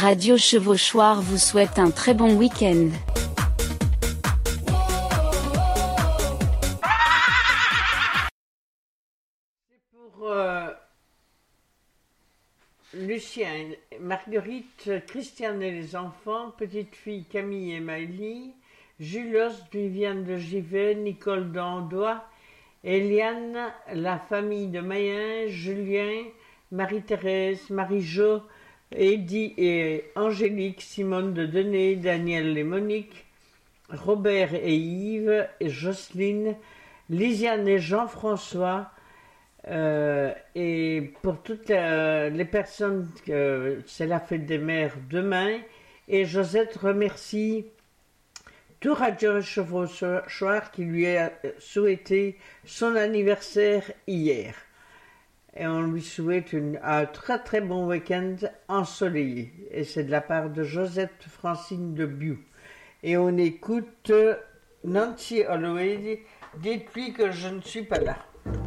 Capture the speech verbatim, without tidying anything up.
Radio Chevauchoir vous souhaite un très bon week-end. C'est pour euh, Lucien, Marguerite, Christiane et les enfants, petite fille Camille et Maëlie, Julos, Viviane de Givet, Nicole d'Andois, Eliane, la famille de Mayen, Julien, Marie-Thérèse, Marie-Jo, Eddy et Angélique, Simone de Denay, Daniel et Monique, Robert et Yves, et Jocelyne, Lisiane et Jean-François, euh, et pour toutes euh, les personnes, euh, c'est la fête des mères demain, et Josette remercie tout Radio Chevauchoir qui lui a souhaité son anniversaire hier. Et on lui souhaite une, un très très bon week-end ensoleillé. Et c'est de la part de Josette Francine de Biou. Et on écoute Nancy Holloway, dites-lui que je ne suis pas là.